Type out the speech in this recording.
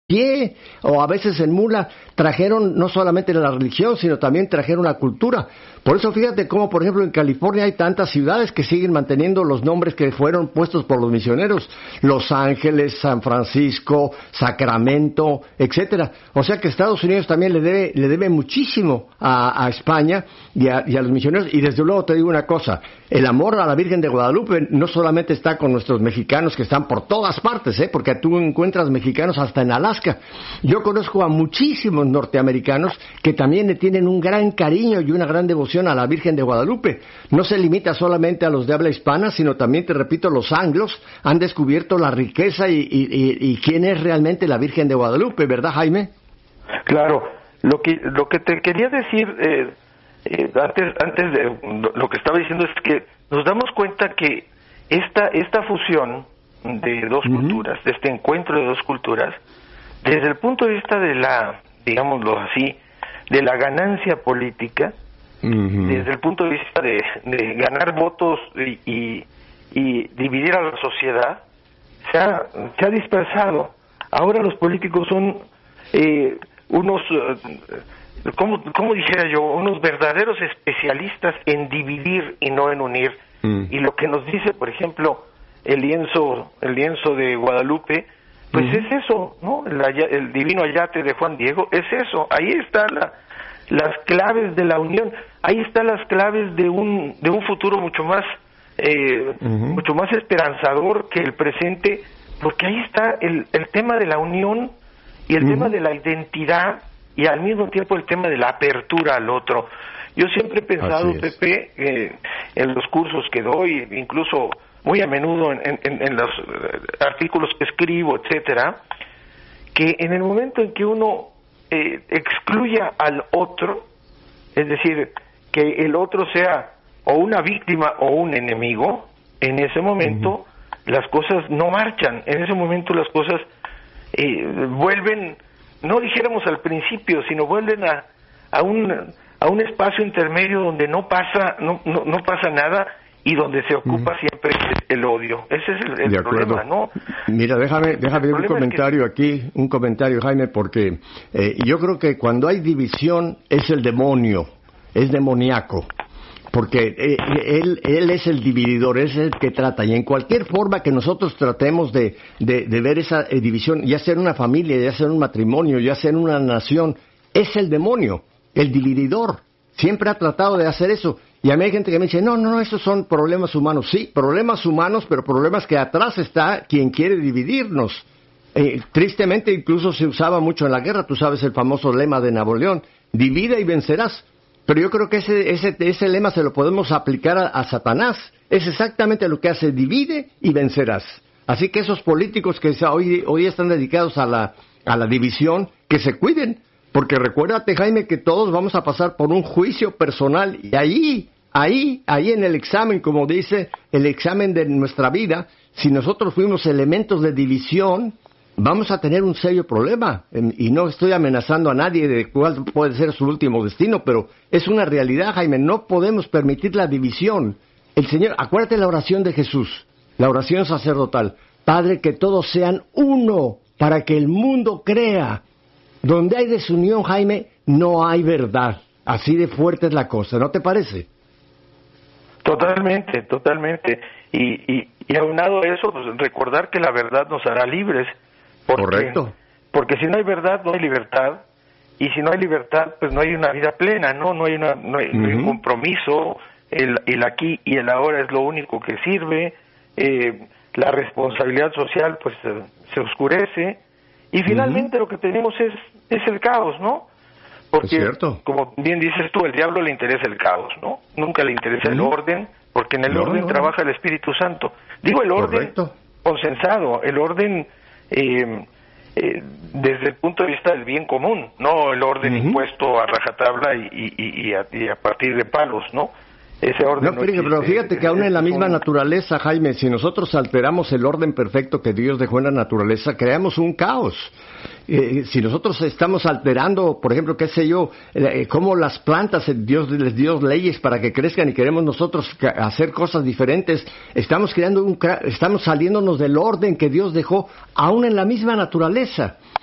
pie o a veces en mula, trajeron no solamente la religión, sino también trajeron la cultura. Por eso fíjate cómo, por ejemplo, en California hay tantas ciudades que siguen manteniendo los nombres que fueron puestos por los misioneros. Los Ángeles, San Francisco, Sacramento, etcétera. O sea que Estados Unidos también le debe muchísimo a España y a los misioneros. Y desde luego te digo una cosa, el amor a la Virgen de Guadalupe no solamente está con nuestros mexicanos que están por todas partes, porque tú encuentras mexicanos hasta en Alaska. Yo conozco a muchísimos norteamericanos que también le tienen un gran cariño y una gran devoción a la Virgen de Guadalupe. No se limita solamente a los de habla hispana, sino también, te repito, los anglos han descubierto la riqueza y quién es realmente la Virgen de Guadalupe, ¿verdad, Jaime? Claro. Lo que te quería decir antes de lo que estaba diciendo es que nos damos cuenta que esta fusión de dos culturas, de este encuentro de dos culturas, desde el punto de vista de la, digámoslo así, de la ganancia política, desde el punto de vista de ganar votos y dividir a la sociedad, se ha dispersado. Ahora los políticos son unos, ¿cómo dijera yo? Unos verdaderos especialistas en dividir y no en unir. Y lo que nos dice, por ejemplo, el lienzo de Guadalupe, pues es eso, ¿no? El divino ayate de Juan Diego, es eso. Ahí están las claves de la unión, ahí están las claves de un futuro mucho más esperanzador que el presente, porque ahí está el tema de la unión y el tema de la identidad y al mismo tiempo el tema de la apertura al otro. Yo siempre he pensado, Pepe, en los cursos que doy, incluso muy a menudo en los artículos que escribo, etcétera, que en el momento en que uno excluya al otro, es decir, que el otro sea o una víctima o un enemigo, en ese momento las cosas no marchan, en ese momento las cosas vuelven, no dijéramos al principio, sino vuelven a un espacio intermedio donde no pasa nada y donde se ocupa siempre el odio. Ese es el problema, ¿no? Mira, déjame un comentario aquí, un comentario, Jaime, porque yo creo que cuando hay división es el demonio, es demoníaco, porque él es el divididor, es el que trata, y en cualquier forma que nosotros tratemos de ver esa división, ya sea en una familia, ya sea en un matrimonio, ya sea en una nación, es el demonio, el divididor, siempre ha tratado de hacer eso. Y a mí hay gente que me dice, no, esos son problemas humanos. Sí, problemas humanos, pero problemas que atrás está quien quiere dividirnos. Tristemente, incluso se usaba mucho en la guerra, tú sabes el famoso lema de Napoleón, divide y vencerás. Pero yo creo que ese lema se lo podemos aplicar a Satanás. Es exactamente lo que hace, divide y vencerás. Así que esos políticos que hoy están dedicados a la división, que se cuiden. Porque recuérdate, Jaime, que todos vamos a pasar por un juicio personal y ahí en el examen, como dice, el examen de nuestra vida, si nosotros fuimos elementos de división, vamos a tener un serio problema. Y no estoy amenazando a nadie de cuál puede ser su último destino, pero es una realidad, Jaime, no podemos permitir la división. El Señor, acuérdate la oración de Jesús, la oración sacerdotal, Padre, que todos sean uno para que el mundo crea. Donde hay desunión, Jaime, no hay verdad. Así de fuerte es la cosa, ¿no te parece? Totalmente. Y aunado a eso, pues, recordar que la verdad nos hará libres. Correcto. Porque si no hay verdad, no hay libertad. Y si no hay libertad, pues no hay una vida plena, ¿no? No hay un compromiso. El aquí y el ahora es lo único que sirve. La responsabilidad social, pues, se oscurece. Y finalmente lo que tenemos es el caos, ¿no? Porque, como bien dices tú, el diablo le interesa el caos, ¿no? Nunca le interesa el orden, porque en el orden trabaja el Espíritu Santo. Digo el orden consensado, el orden desde el punto de vista del bien común, no el orden impuesto a rajatabla y a partir de palos, ¿no? Ese orden pero fíjate que aún en la misma naturaleza, Jaime, si nosotros alteramos el orden perfecto que Dios dejó en la naturaleza, creamos un caos. Si nosotros estamos alterando, por ejemplo, qué sé yo, cómo las plantas, Dios les dio leyes para que crezcan y queremos nosotros hacer cosas diferentes, estamos saliéndonos del orden que Dios dejó aún en la misma naturaleza.